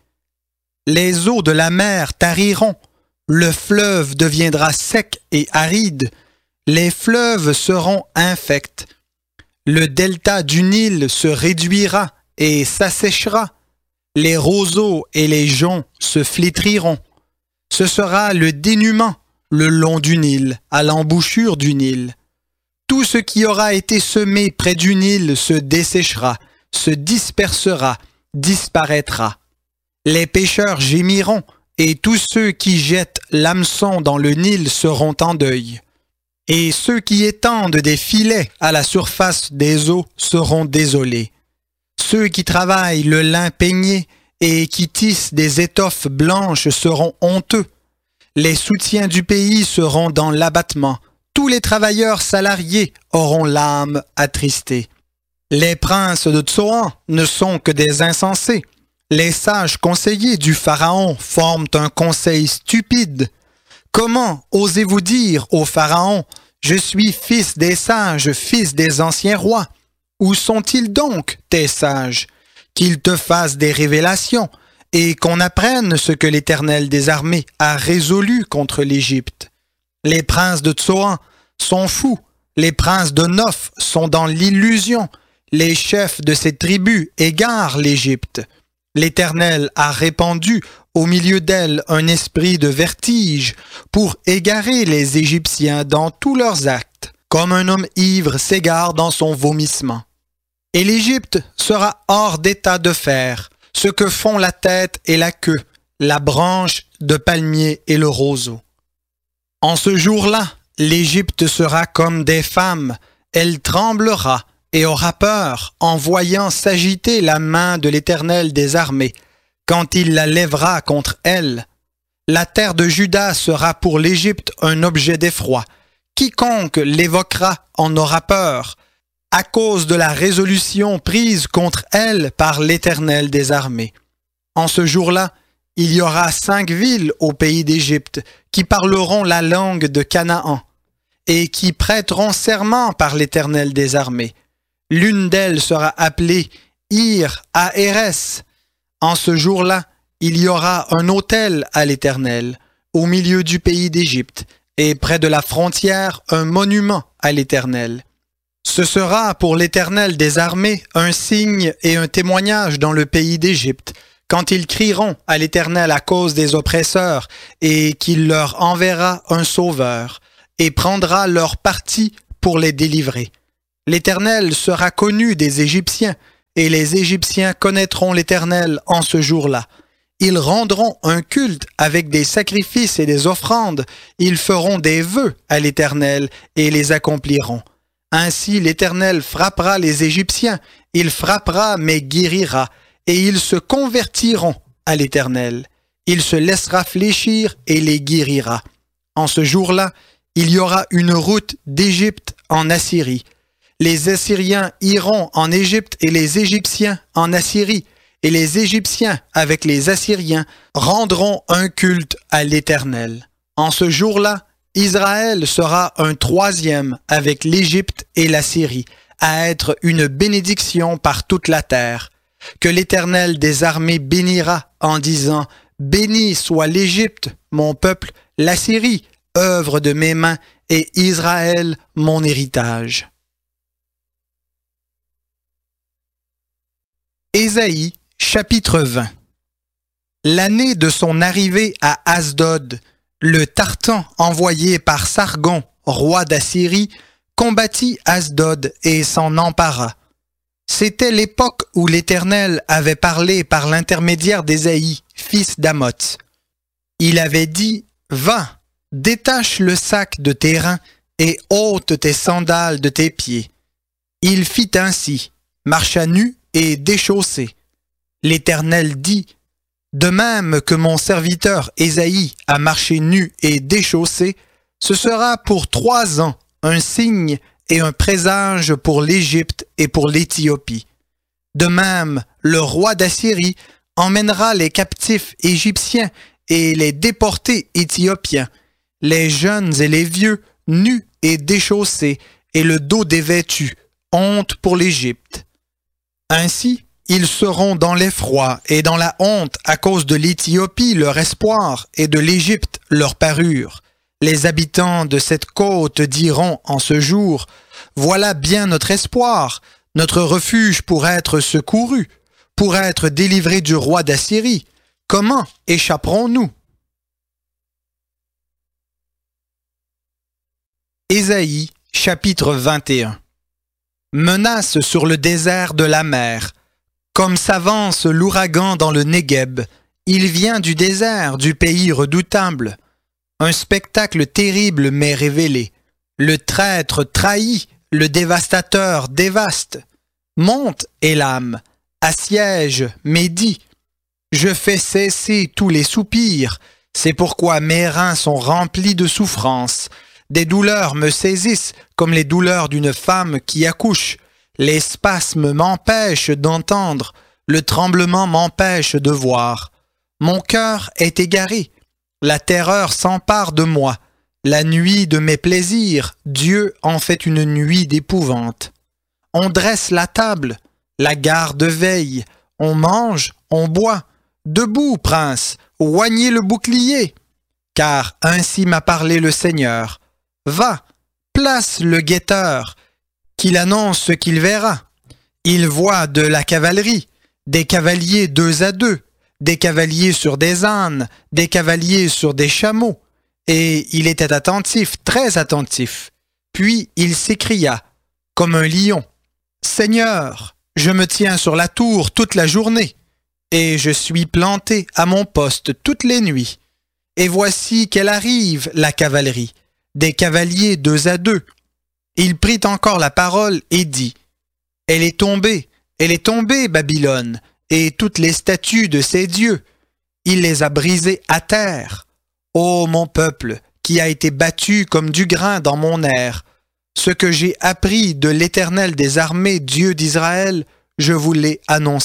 Les eaux de la mer tariront, le fleuve deviendra sec et aride, les fleuves seront infects. Le delta du Nil se réduira et s'asséchera. Les roseaux et les joncs se flétriront. Ce sera le dénuement le long du Nil, à l'embouchure du Nil. Tout ce qui aura été semé près du Nil se desséchera, se dispersera, disparaîtra. Les pêcheurs gémiront, et tous ceux qui jettent l'hameçon dans le Nil seront en deuil. Et ceux qui étendent des filets à la surface des eaux seront désolés. Ceux qui travaillent le lin peigné et qui tissent des étoffes blanches seront honteux. Les soutiens du pays seront dans l'abattement. Tous les travailleurs salariés auront l'âme attristée. Les princes de Tsoan ne sont que des insensés. Les sages conseillers du Pharaon forment un conseil stupide. Comment osez-vous dire au Pharaon « Je suis fils des sages, fils des anciens rois » ? Où sont-ils donc, tes sages? Qu'ils te fassent des révélations et qu'on apprenne ce que l'Éternel des armées a résolu contre l'Égypte. Les princes de Tsoan sont fous, les princes de Noph sont dans l'illusion, les chefs de ces tribus égarent l'Égypte. L'Éternel a répandu au milieu d'elle un esprit de vertige pour égarer les Égyptiens dans tous leurs actes, comme un homme ivre s'égare dans son vomissement. Et l'Égypte sera hors d'état de faire ce que font la tête et la queue, la branche de palmier et le roseau. En ce jour-là, l'Égypte sera comme des femmes, elle tremblera et aura peur en voyant s'agiter la main de l'Éternel des armées, quand il la lèvera contre elle. La terre de Juda sera pour l'Égypte un objet d'effroi. Quiconque l'évoquera en aura peur, à cause de la résolution prise contre elle par l'Éternel des armées. En ce jour-là, il y aura cinq villes au pays d'Égypte qui parleront la langue de Canaan et qui prêteront serment par l'Éternel des armées. L'une d'elles sera appelée Ir-Aérès. En ce jour-là, il y aura un autel à l'Éternel au milieu du pays d'Égypte et près de la frontière un monument à l'Éternel. Ce sera pour l'Éternel des armées un signe et un témoignage dans le pays d'Égypte quand ils crieront à l'Éternel à cause des oppresseurs, et qu'il leur enverra un sauveur, et prendra leur parti pour les délivrer. L'Éternel sera connu des Égyptiens, et les Égyptiens connaîtront l'Éternel en ce jour-là. Ils rendront un culte avec des sacrifices et des offrandes. Ils feront des vœux à l'Éternel et les accompliront. Ainsi l'Éternel frappera les Égyptiens. Il frappera mais guérira, et ils se convertiront à l'Éternel. Il se laissera fléchir et les guérira. En ce jour-là, il y aura une route d'Égypte en Assyrie. Les Assyriens iront en Égypte et les Égyptiens en Assyrie. Et les Égyptiens, avec les Assyriens, rendront un culte à l'Éternel. En ce jour-là, Israël sera un troisième avec l'Égypte et la Syrie, à être une bénédiction par toute la terre, que l'Éternel des armées bénira en disant « Béni soit l'Égypte, mon peuple, la Syrie, œuvre de mes mains, et Israël, mon héritage. » Ésaïe, chapitre vingt. L'année de son arrivée à Asdod, le Tartan envoyé par Sargon, roi d'Assyrie, combattit Asdod et s'en empara. C'était l'époque où l'Éternel avait parlé par l'intermédiaire d'Ésaïe, fils d'Amoz. Il avait dit « Va, détache le sac de tes reins et ôte tes sandales de tes pieds. » Il fit ainsi, marcha nu et déchaussé. L'Éternel dit « De même que mon serviteur Ésaïe a marché nu et déchaussé, ce sera pour trois ans un signe et un présage pour l'Égypte et pour l'Éthiopie. De même, le roi d'Assyrie emmènera les captifs égyptiens et les déportés éthiopiens, les jeunes et les vieux, nus et déchaussés, et le dos dévêtu, honte pour l'Égypte. Ainsi, ils seront dans l'effroi et dans la honte à cause de l'Éthiopie leur espoir et de l'Égypte leur parure. Les habitants de cette côte diront en ce jour, « Voilà bien notre espoir, notre refuge pour être secouru, pour être délivré du roi d'Assyrie. Comment échapperons-nous » Ésaïe, chapitre vingt et un. Menace sur le désert de la mer. Comme s'avance l'ouragan dans le Négueb, il vient du désert, du pays redoutable. Un spectacle terrible m'est révélé. Le traître trahit, le dévastateur dévaste. Monte, Élam, assiège, Médie. Je fais cesser tous les soupirs, c'est pourquoi mes reins sont remplis de souffrance. Des douleurs me saisissent comme les douleurs d'une femme qui accouche. Les spasmes m'empêchent d'entendre, le tremblement m'empêche de voir. Mon cœur est égaré, la terreur s'empare de moi. La nuit de mes plaisirs, Dieu en fait une nuit d'épouvante. On dresse la table, la garde veille, on mange, on boit. Debout, prince, oignez le bouclier, car ainsi m'a parlé le Seigneur. Va, place le guetteur, qu'il annonce ce qu'il verra. Il voit de la cavalerie, des cavaliers deux à deux, des cavaliers sur des ânes, des cavaliers sur des chameaux. Et il était attentif, très attentif. Puis il s'écria, comme un lion, « Seigneur, je me tiens sur la tour toute la journée, et je suis planté à mon poste toutes les nuits. Et voici qu'elle arrive, la cavalerie, des cavaliers deux à deux. » Il prit encore la parole et dit, « Elle est tombée, elle est tombée, Babylone, et toutes les statues de ses dieux. Il les a brisées à terre. Ô mon peuple, qui a été battu comme du grain dans mon air, ce que j'ai appris de l'Éternel des armées, Dieu d'Israël, je vous l'ai annoncé. »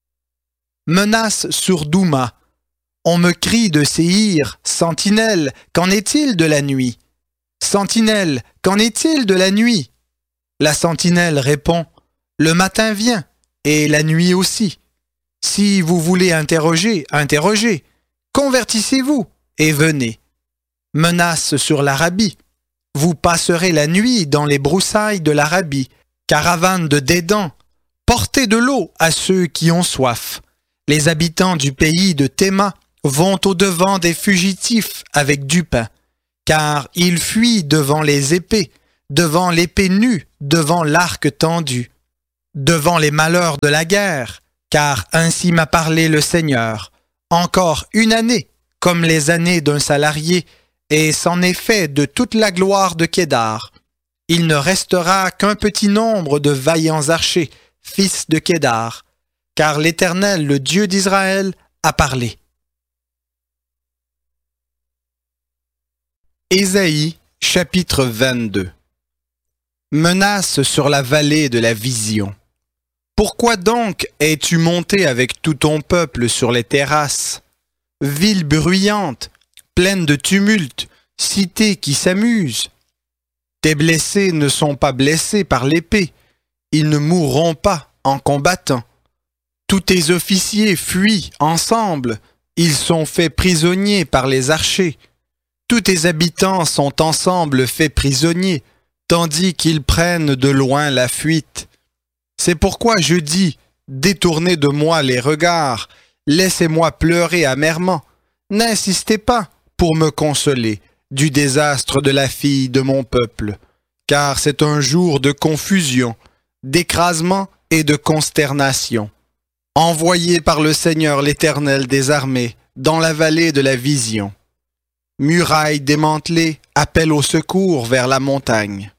Menace sur Douma. On me crie de Séhir, sentinelle, qu'en est-il de la nuit? Sentinelle, qu'en est-il de la nuit? La sentinelle répond, le matin vient, et la nuit aussi. Si vous voulez interroger, interrogez. Convertissez-vous, et venez. Menace sur l'Arabie. Vous passerez la nuit dans les broussailles de l'Arabie, caravane de Dédan. Portez de l'eau à ceux qui ont soif. Les habitants du pays de Théma vont au-devant des fugitifs avec du pain, car ils fuient devant les épées, devant l'épée nue, devant l'arc tendu, devant les malheurs de la guerre, car ainsi m'a parlé le Seigneur. Encore une année, comme les années d'un salarié, et c'en est fait de toute la gloire de Kédar. Il ne restera qu'un petit nombre de vaillants archers, fils de Kédar, car l'Éternel, le Dieu d'Israël, a parlé. Ésaïe, chapitre vingt-deux. Menace sur la vallée de la vision. Pourquoi donc es-tu monté avec tout ton peuple sur les terrasses? Ville bruyante, pleine de tumulte, cité qui s'amuse. Tes blessés ne sont pas blessés par l'épée, ils ne mourront pas en combattant. Tous tes officiers fuient ensemble, ils sont faits prisonniers par les archers. Tous tes habitants sont ensemble faits prisonniers, tandis qu'ils prennent de loin la fuite. C'est pourquoi je dis, détournez de moi les regards, laissez-moi pleurer amèrement. N'insistez pas pour me consoler du désastre de la fille de mon peuple, car c'est un jour de confusion, d'écrasement et de consternation. Envoyé par le Seigneur l'Éternel des armées dans la vallée de la vision. Murailles démantelées, appel au secours vers la montagne.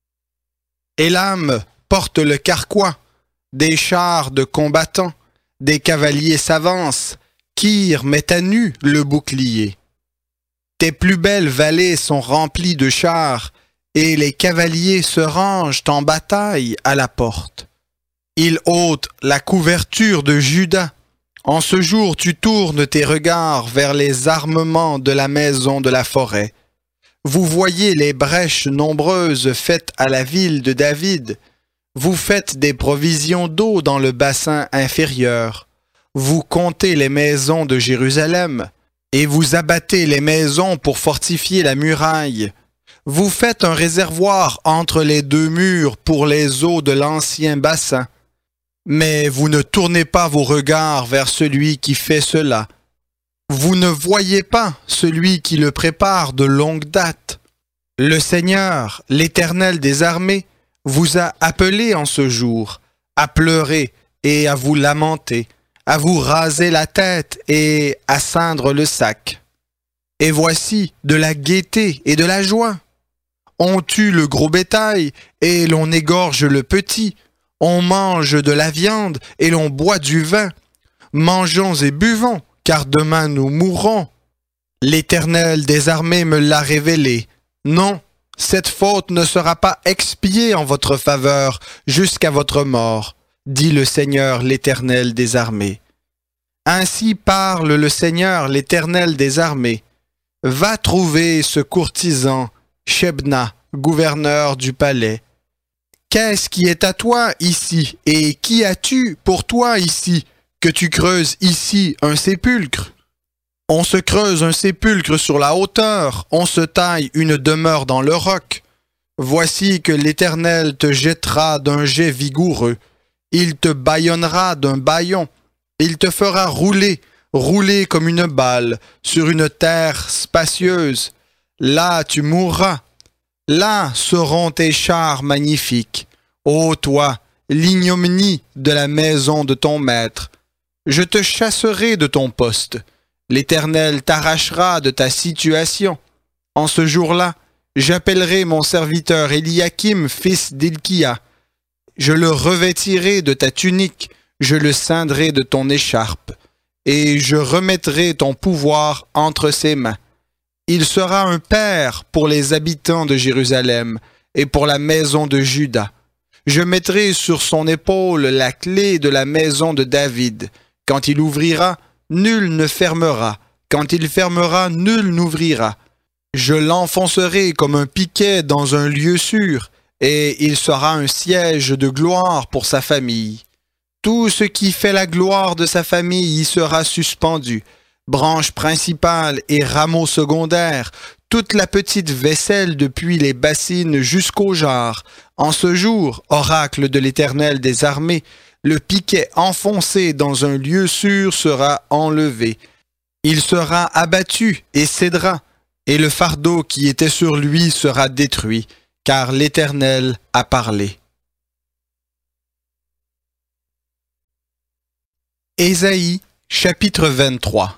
Élam porte le carquois, des chars de combattants, des cavaliers s'avancent, Kir met à nu le bouclier. Tes plus belles vallées sont remplies de chars, et les cavaliers se rangent en bataille à la porte. Ils ôtent la couverture de Juda. En ce jour, tu tournes tes regards vers les armements de la maison de la forêt. Vous voyez les brèches nombreuses faites à la ville de David. Vous faites des provisions d'eau dans le bassin inférieur. Vous comptez les maisons de Jérusalem, et vous abattez les maisons pour fortifier la muraille. Vous faites un réservoir entre les deux murs pour les eaux de l'ancien bassin. Mais vous ne tournez pas vos regards vers celui qui fait cela. Vous ne voyez pas celui qui le prépare de longue date. Le Seigneur, l'Éternel des armées, vous a appelé en ce jour à pleurer et à vous lamenter, à vous raser la tête et à ceindre le sac. Et voici de la gaieté et de la joie. On tue le gros bétail et l'on égorge le petit. On mange de la viande et l'on boit du vin. Mangeons et buvons, car demain nous mourrons. L'Éternel des armées me l'a révélé. Non, cette faute ne sera pas expiée en votre faveur jusqu'à votre mort, dit le Seigneur l'Éternel des armées. Ainsi parle le Seigneur l'Éternel des armées. Va trouver ce courtisan, Shebna, gouverneur du palais. Qu'est-ce qui est à toi ici, et qui as-tu pour toi ici, que tu creuses ici un sépulcre? On se creuse un sépulcre sur la hauteur, on se taille une demeure dans le roc. Voici que l'Éternel te jettera d'un jet vigoureux, il te bâillonnera d'un bâillon, il te fera rouler, rouler comme une balle, sur une terre spacieuse. Là tu mourras. Là seront tes chars magnifiques. Ô toi, l'ignominie de la maison de ton maître. Je te chasserai de ton poste. L'Éternel t'arrachera de ta situation. En ce jour-là, j'appellerai mon serviteur Éliakim, fils d'Hilkia. Je le revêtirai de ta tunique, je le ceindrai de ton écharpe, et je remettrai ton pouvoir entre ses mains. Il sera un père pour les habitants de Jérusalem et pour la maison de Juda. Je mettrai sur son épaule la clé de la maison de David. Quand il ouvrira, nul ne fermera. Quand il fermera, nul n'ouvrira. Je l'enfoncerai comme un piquet dans un lieu sûr, et il sera un siège de gloire pour sa famille. Tout ce qui fait la gloire de sa famille y sera suspendu. Branche principale et rameaux secondaires, toute la petite vaisselle depuis les bassines jusqu'au jarre. En ce jour, oracle de l'Éternel des armées, Le piquet enfoncé dans un lieu sûr sera enlevé. Il sera abattu et cédera, et le fardeau qui était sur lui sera détruit, car l'Éternel a parlé. Ésaïe, chapitre vingt-trois.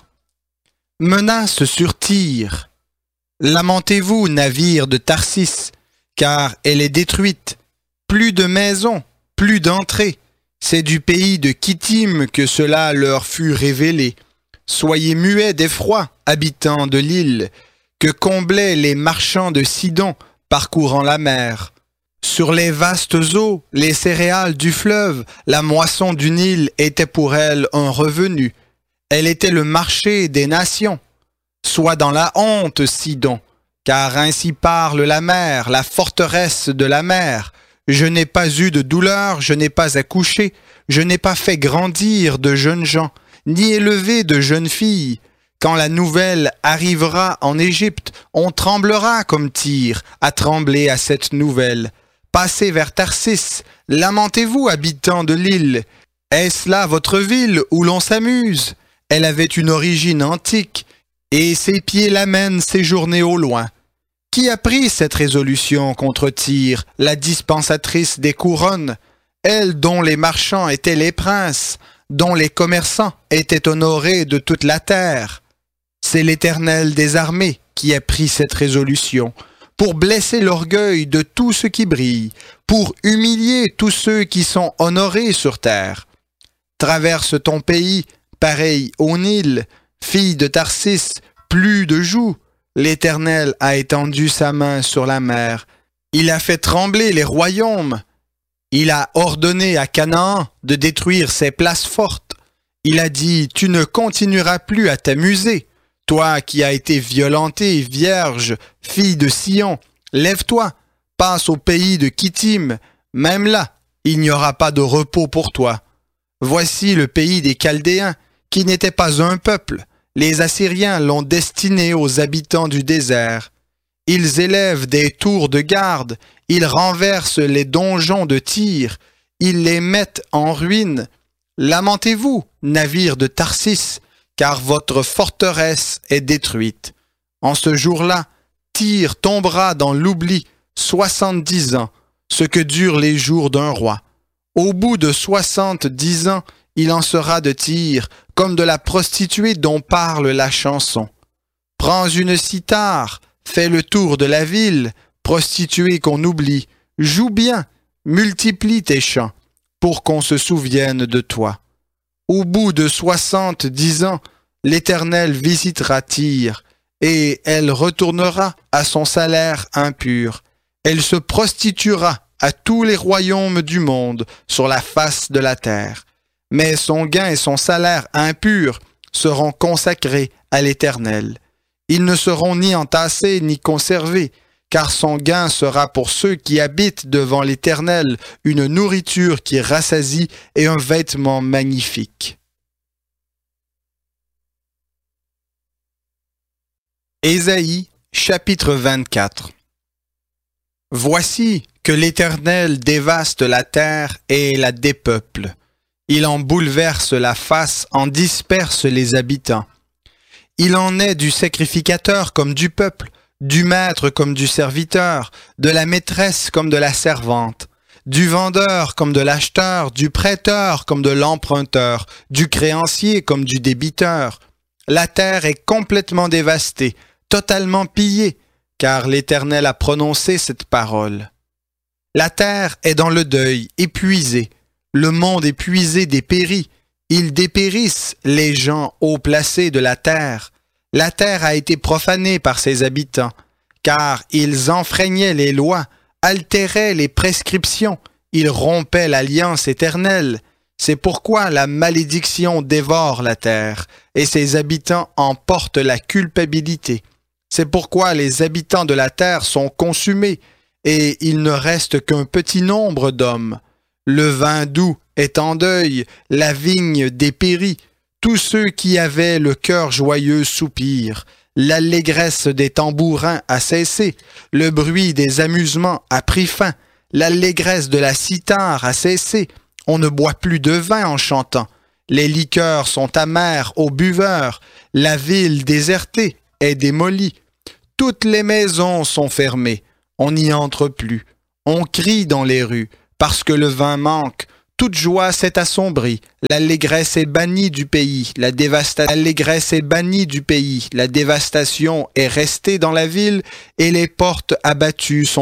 Menace sur Tyr. Lamentez-vous, navire de Tarsis, car elle est détruite. Plus de maisons, plus d'entrées. C'est du pays de Kittim que cela leur fut révélé. Soyez muets d'effroi, habitants de l'île, que comblaient les marchands de Sidon, parcourant la mer. Sur les vastes eaux, les céréales du fleuve, la moisson du Nil était pour elle un revenu. Elle était le marché des nations. Sois dans la honte, Sidon, car ainsi parle la mer, la forteresse de la mer. Je n'ai pas eu de douleur, je n'ai pas accouché, je n'ai pas fait grandir de jeunes gens, ni élevé de jeunes filles. Quand la nouvelle arrivera en Égypte, on tremblera comme Tyr, à trembler à cette nouvelle. Passez vers Tarsis, lamentez-vous, habitants de l'île. Est-ce là votre ville où l'on s'amuse? Elle avait une origine antique, et ses pieds l'amènent séjourner au loin. Qui a pris cette résolution contre Tyr, la dispensatrice des couronnes, elle dont les marchands étaient les princes, dont les commerçants étaient honorés de toute la terre? C'est l'Éternel des armées qui a pris cette résolution, pour blesser l'orgueil de tout ce qui brille, pour humilier tous ceux qui sont honorés sur terre. Traverse ton pays, pareil au Nil, fille de Tarsis, plus de joues. L'Éternel a étendu sa main sur la mer. Il a fait trembler les royaumes. Il a ordonné à Canaan de détruire ses places fortes. Il a dit, tu ne continueras plus à t'amuser. Toi qui as été violentée, vierge, fille de Sion, lève-toi, passe au pays de Kittim. Même là, il n'y aura pas de repos pour toi. Voici le pays des Chaldéens, qui n'était pas un peuple. Les Assyriens l'ont destiné aux habitants du désert. Ils élèvent des tours de garde, ils renversent les donjons de Tyr, ils les mettent en ruine. Lamentez-vous, navires de Tarsis, car votre forteresse est détruite. En ce jour-là, Tyr tombera dans l'oubli soixante-dix ans, ce que durent les jours d'un roi. Au bout de soixante-dix ans, il en sera de Tyr, comme de la prostituée dont parle la chanson. Prends une cithare, fais le tour de la ville, prostituée qu'on oublie, joue bien, multiplie tes chants, pour qu'on se souvienne de toi. Au bout de soixante-dix ans, l'Éternel visitera Tyr, et elle retournera à son salaire impur. Elle se prostituera à tous les royaumes du monde sur la face de la terre. Mais son gain et son salaire impur seront consacrés à l'Éternel. Ils ne seront ni entassés ni conservés, car son gain sera pour ceux qui habitent devant l'Éternel une nourriture qui rassasie et un vêtement magnifique. Ésaïe, chapitre vingt-quatre. Voici que l'Éternel dévaste la terre et la dépeuple. Il en bouleverse la face, en disperse les habitants. Il en est du sacrificateur comme du peuple, du maître comme du serviteur, de la maîtresse comme de la servante, du vendeur comme de l'acheteur, du prêteur comme de l'emprunteur, du créancier comme du débiteur. La terre est complètement dévastée, totalement pillée, car l'Éternel a prononcé cette parole. La terre est dans le deuil, épuisée. Le monde épuisé dépérit. Ils dépérissent, les gens haut placés de la terre. La terre a été profanée par ses habitants, car ils enfreignaient les lois, altéraient les prescriptions, ils rompaient l'alliance éternelle. C'est pourquoi la malédiction dévore la terre, et ses habitants en portent la culpabilité. C'est pourquoi les habitants de la terre sont consumés, et il ne reste qu'un petit nombre d'hommes. Le vin doux est en deuil, la vigne dépérit. Tous ceux qui avaient le cœur joyeux soupirent. L'allégresse des tambourins a cessé. Le bruit des amusements a pris fin. L'allégresse de la cithare a cessé. On ne boit plus de vin en chantant. Les liqueurs sont amères aux buveurs. La ville désertée est démolie. Toutes les maisons sont fermées. On n'y entre plus. On crie dans les rues parce que le vin manque. Toute joie s'est assombrie. L'allégresse est bannie du pays. La dévasta- L'allégresse est bannie du pays. La dévastation est restée dans la ville et les portes abattues sont